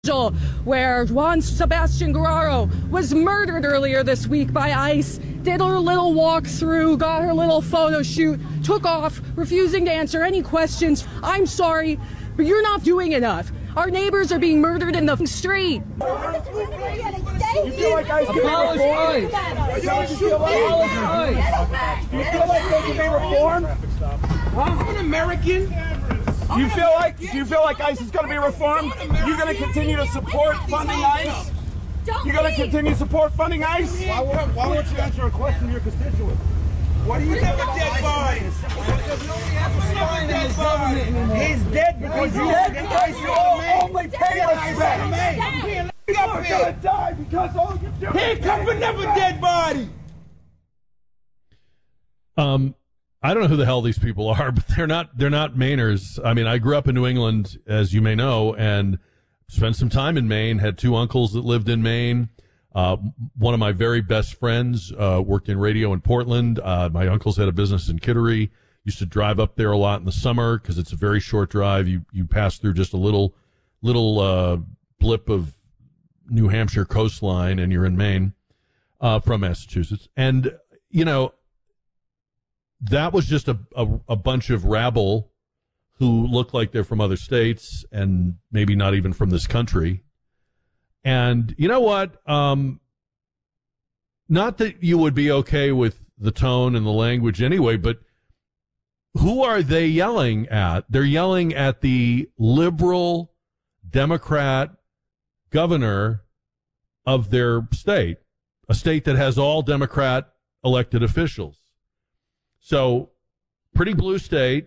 where Juan Sebastian Guerrero was murdered earlier this week by ICE, did her little walkthrough, got her little photo shoot, took off, refusing to answer any questions. I'm sorry, but you're not doing enough. Our neighbors are being murdered in the street. You feel like ICE can be reformed? You feel like they can be reformed? I'm an American. Do you feel like ICE is going to be reformed? You're going to continue to support funding ICE? You're going to continue to support funding ICE? Why won't you answer a question to your constituents? What do you think of dead bodies? He's dead because you only pay respect. You're going to die because all you do is come another dead body. I don't know who the hell these people are, but they're not Mainers. I mean, I grew up in New England, as you may know, and spent some time in Maine, had two uncles that lived in Maine. One of my very best friends worked in radio in Portland. My uncles had a business in Kittery. Used to drive up there a lot in the summer because it's a very short drive. You pass through just a little blip of New Hampshire coastline, and you're in Maine from Massachusetts. And, you know, that was just a bunch of rabble who look like they're from other states and maybe not even from this country. And you know what? Not that you would be okay with the tone and the language anyway, but who are they yelling at? They're yelling at the liberal Democrat governor of their state, a state that has all Democrat elected officials. So, pretty blue state,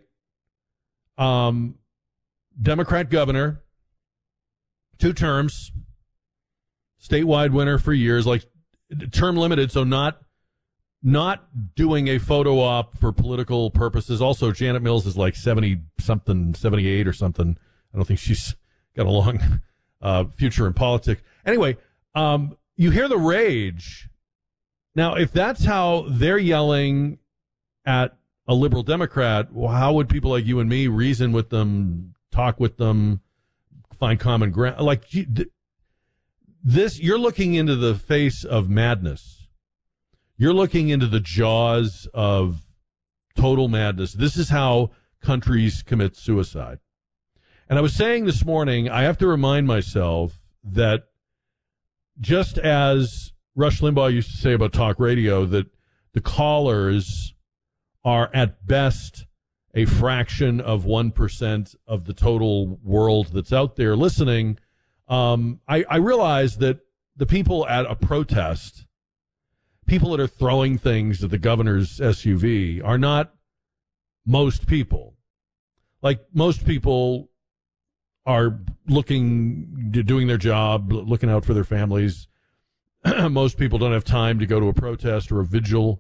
Democrat governor, 2 terms, statewide winner for years, like term limited, so not doing a photo op for political purposes. Also, Janet Mills is like 70-something, 78 or something. I don't think she's got a long future in politics. Anyway, you hear the rage. Now, if that's how they're yelling at a liberal Democrat, well, how would people like you and me reason with them, talk with them, find common ground? Like this, you're looking into the face of madness. You're looking into the jaws of total madness. This is how countries commit suicide. And I was saying this morning, I have to remind myself that just as Rush Limbaugh used to say about talk radio, that the callers are at best a fraction of 1% of the total world that's out there listening. I realize that the people at a protest, people that are throwing things at the governor's SUV, are not most people. Like, most people are doing their job, looking out for their families. Most people don't have time to go to a protest or a vigil.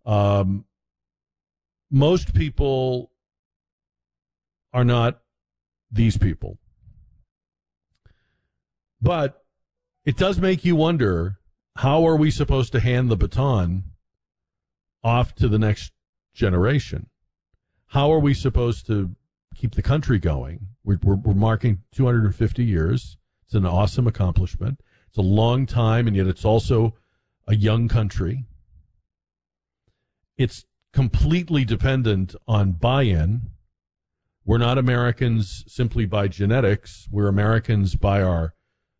Most people are not these people. But it does make you wonder, how are we supposed to hand the baton off to the next generation? How are we supposed to keep the country going? We're marking 250 years. It's an awesome accomplishment. It's a long time, and yet it's also a young country. It's completely dependent on buy-in. We're not Americans simply by genetics. We're Americans by our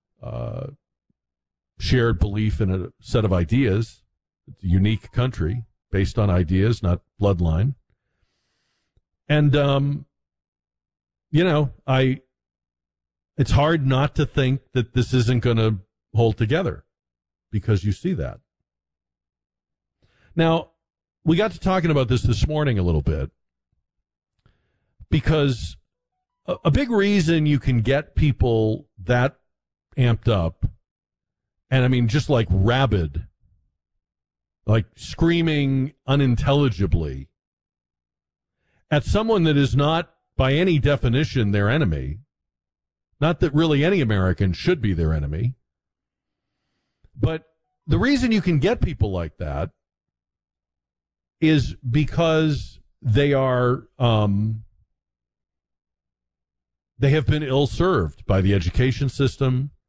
shared belief in a set of ideas. It's a unique country based on ideas, not bloodline. And, it's hard not to think that this isn't going to hold together because you see that. Now, we got to talking about this morning a little bit because a big reason you can get people that amped up, and I mean just like rabid, like screaming unintelligibly at someone that is not by any definition their enemy. Not that really any American should be their enemy. But the reason you can get people like that is because they are They have been ill served by the education system,